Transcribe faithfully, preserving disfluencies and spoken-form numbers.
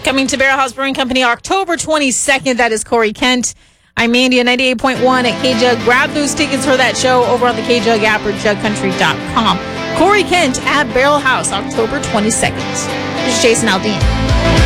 Coming to Barrel House Brewing Company October twenty-second. That is Corey Kent. I'm Mandy at ninety-eight point one at K-Jug. Grab those tickets for that show over on the K-Jug app or jug country dot com. Corey Kent at Barrel House, October twenty-second. This is Jason Aldean.